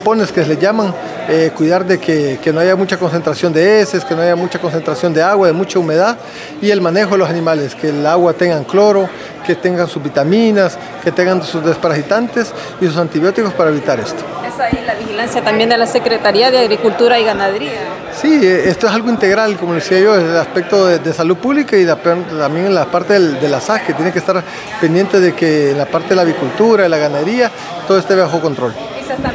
Pones que le llaman, cuidar de que no haya mucha concentración de heces, que no haya mucha concentración de agua, de mucha humedad, y el manejo de los animales, que el agua tenga cloro, que tengan sus vitaminas, que tengan sus desparasitantes y sus antibióticos para evitar esto. Es ahí la vigilancia también de la Secretaría de Agricultura y Ganadería. Sí, esto es algo integral, como decía yo, desde el aspecto de salud pública y también en la parte de la SAS, que tiene que estar pendiente de que en la parte de la avicultura, de la ganadería, todo esté bajo control.